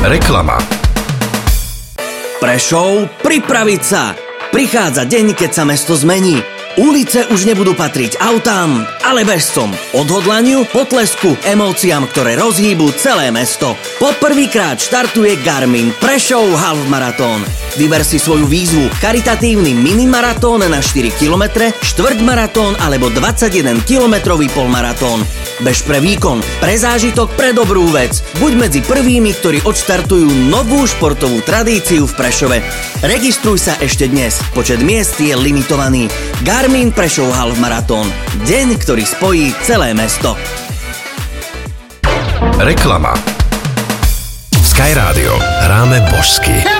Reklama. Prešov, pripraviť sa! Prichádza deň, keď sa mesto zmení. Ulice už nebudú patriť autám, ale bežcom. Odhodlaniu, potlesku, emóciám, ktoré rozhýbu celé mesto. Poprvýkrát štartuje Garmin Prešov Half Marathon. Vyber si svoju výzvu: charitatívny minimaratón na 4 km, štvrťmaratón alebo 21-kilometrový polmaratón. Bež pre výkon, pre zážitok, pre dobrú vec. Buď medzi prvými, ktorí odštartujú novú športovú tradíciu v Prešove. Registruj sa ešte dnes. Počet miest je limitovaný. Garmin Prešov Half Marathon. Deň, ktorý spojí celé mesto. Reklama. Sky Radio. Hráme božsky.